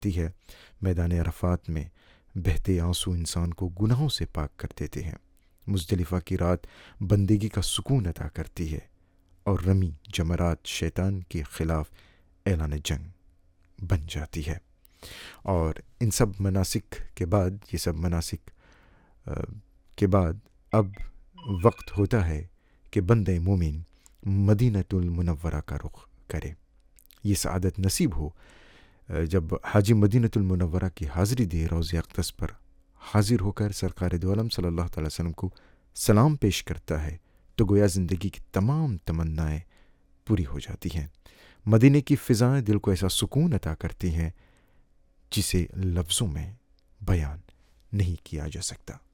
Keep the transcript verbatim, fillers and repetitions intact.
करती है। मैदान अरफात में बहते आंसू इंसान को गुनाहों से पाक कर देते हैं। मुज़दलिफ़ा की रात बंदगी का सुकून अता करती है और रमी जमरात शैतान के ख़िलाफ़ ऐलान जंग बन जाती है। और इन सब मनासिक के बाद ये सब मनासिक के बाद अब वक्त होता है कि बंदे मोमिन मदीनतुल मुनव्वरा का रुख करे। ये सआदत नसीब हो जब हाजी मदीनतुल मुनव्वरा की हाज़िरी दे, रोज़े अक़दस पर हाज़िर होकर सरकार दो आलम सल्लल्लाहु अलैहि वसल्लम को सलाम पेश करता है, तो गोया ज़िंदगी की तमाम तमन्नाएँ पूरी हो जाती हैं। मदीने की फ़िज़ाएँ दिल को ऐसा सुकून अता करती हैं जिसे लफ्ज़ों में बयान नहीं किया जा सकता।